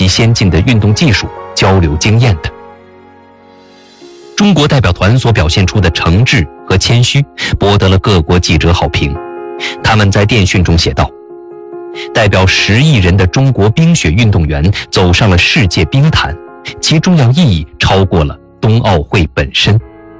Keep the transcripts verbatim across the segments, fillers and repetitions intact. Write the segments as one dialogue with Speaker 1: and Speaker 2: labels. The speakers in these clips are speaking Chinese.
Speaker 1: 先进的运动技术交流经验的。中国代表团所表现出的诚挚和谦虚，博得了各国记者好评。他们在电讯中写道：代表十亿人的中国冰雪运动员走上了世界冰坛，其重要意义超过了冬奥会本身。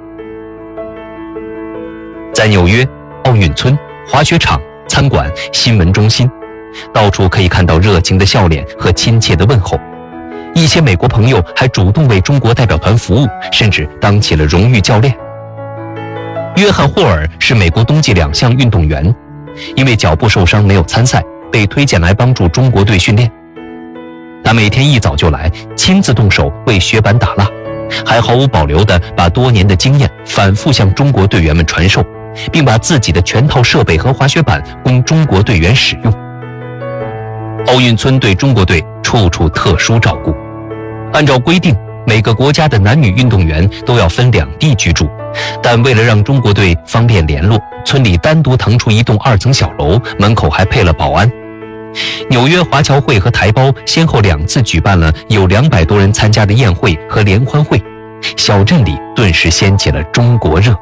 Speaker 1: 在纽约，奥运村、滑雪场、餐馆、新闻中心，到处可以看到热情的笑脸和亲切的问候。一些美国朋友还主动为中国代表团服务，甚至当起了荣誉教练。约翰·霍尔是美国冬季两项运动员，因为脚部受伤没有参赛，被推荐来帮助中国队训练。他每天一早就来，亲自动手为雪板打蜡，还毫无保留地把多年的经验反复向中国队员们传授，并把自己的全套设备和滑雪板供中国队员使用。奥运村对中国队处处特殊照顾。按照规定，每个国家的男女运动员都要分两地居住，但为了让中国队方便联络，村里单独腾出一栋二层小楼，门口还配了保安。纽约华侨会和台胞先后两次举办了有两百多人参加的宴会和联欢会，小镇里顿时掀起了中国热。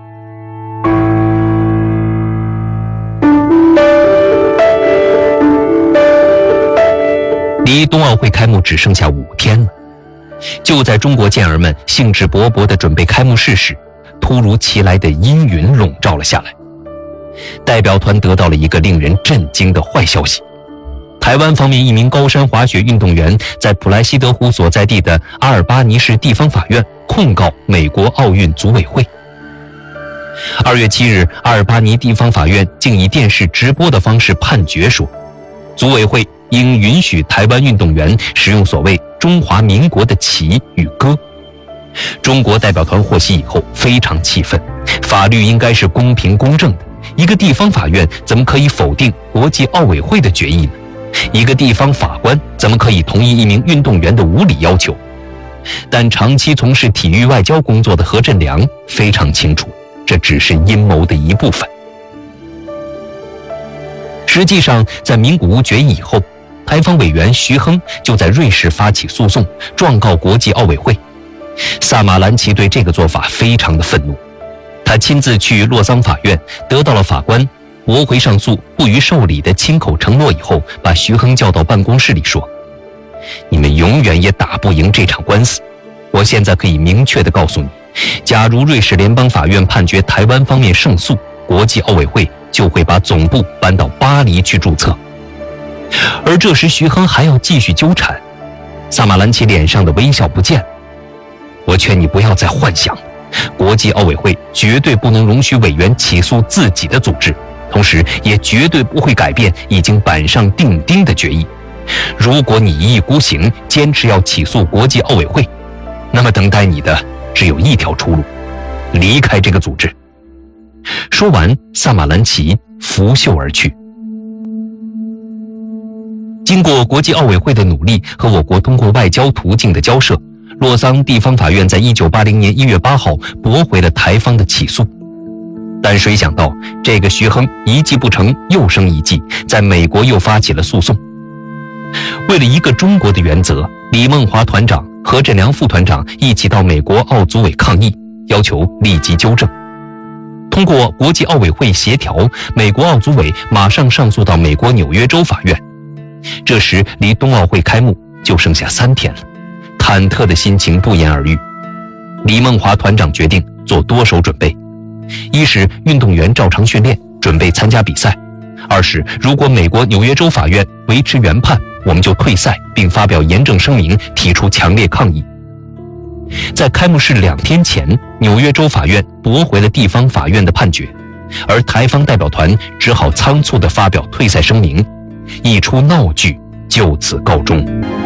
Speaker 1: 离冬奥会开幕只剩下五天了。就在中国健儿们兴致勃勃地准备开幕式时，突如其来的阴云笼罩了下来。代表团得到了一个令人震惊的坏消息：台湾方面一名高山滑雪运动员在普莱西德湖所在地的阿尔巴尼市地方法院控告美国奥运组委会。二月七日，阿尔巴尼地方法院竟以电视直播的方式判决说，组委会应允许台湾运动员使用所谓中华民国的旗与歌。中国代表团获悉以后非常气愤，法律应该是公平公正的，一个地方法院怎么可以否定国际奥委会的决议呢？一个地方法官怎么可以同意一名运动员的无理要求？但长期从事体育外交工作的何振良非常清楚，这只是阴谋的一部分。实际上，在名古屋决议以后，台方委员徐亨就在瑞士发起诉讼，状告国际奥委会。萨马兰奇对这个做法非常的愤怒，他亲自去洛桑法院，得到了法官驳回上诉不予受理的亲口承诺以后，把徐亨叫到办公室里说：你们永远也打不赢这场官司。我现在可以明确地告诉你，假如瑞士联邦法院判决台湾方面胜诉，国际奥委会就会把总部搬到巴黎去注册。而这时徐亨还要继续纠缠，萨马兰奇脸上的微笑不见了。我劝你不要再幻想了，国际奥委会绝对不能容许委员起诉自己的组织，同时也绝对不会改变已经板上钉钉的决议。如果你一意孤行，坚持要起诉国际奥委会，那么等待你的只有一条出路，离开这个组织。说完，萨马兰奇拂袖而去。经过国际奥委会的努力和我国通过外交途径的交涉，洛桑地方法院在一九八零年一月八号驳回了台方的起诉。但谁想到，这个徐亨一计不成又生一计，在美国又发起了诉讼。为了一个中国的原则，李梦华团长、何振良副团长一起到美国奥组委抗议，要求立即纠正。通过国际奥委会协调，美国奥组委马上上诉到美国纽约州法院。这时离冬奥会开幕就剩下三天了，忐忑的心情不言而喻。李梦华团长决定做多手准备：一是运动员照常训练，准备参加比赛；二是如果美国纽约州法院维持原判，我们就退赛，并发表严正声明，提出强烈抗议。在开幕式两天前，纽约州法院驳回了地方法院的判决，而台方代表团只好仓促地发表退赛声明，一出闹剧就此告终。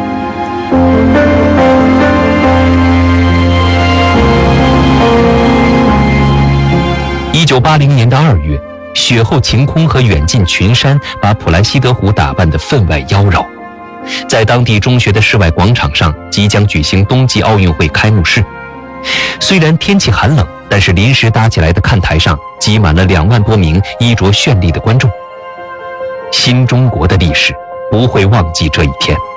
Speaker 1: 一九八零年的二月，雪后晴空和远近群山把普莱西德湖打扮得分外妖娆。在当地中学的室外广场上，即将举行冬季奥运会开幕式。虽然天气寒冷，但是临时搭起来的看台上挤满了两万多名衣着绚丽的观众。新中国的历史不会忘记这一天。